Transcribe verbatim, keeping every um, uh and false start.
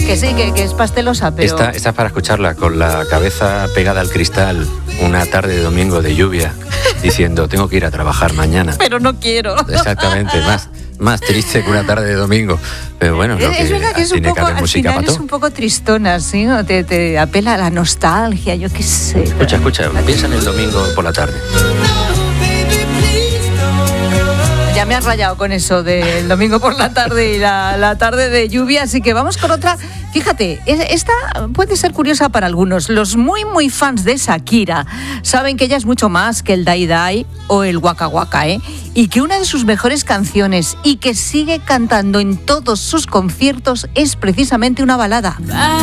Que sí, que, que es pastelosa, pero... Esta, esta es para escucharla con la cabeza pegada al cristal una tarde de domingo de lluvia, diciendo, tengo que ir a trabajar mañana. Pero no quiero. Exactamente, más, más triste que una tarde de domingo. Pero bueno, es, lo que es verdad que es un tiene poco, que haber al música final para es todo. un poco tristona, ¿sí? ¿No? Te, te apela a la nostalgia, yo qué sé. Escucha, escucha, piensa en el domingo por la tarde. Ya me has rayado con eso del domingo por la tarde y la, la tarde de lluvia, así que vamos con otra. Fíjate, esta puede ser curiosa para algunos. Los muy, muy fans de Shakira saben que ella es mucho más que el Dai Dai o el Waka Waka, ¿eh? Y que una de sus mejores canciones y que sigue cantando en todos sus conciertos es precisamente una balada.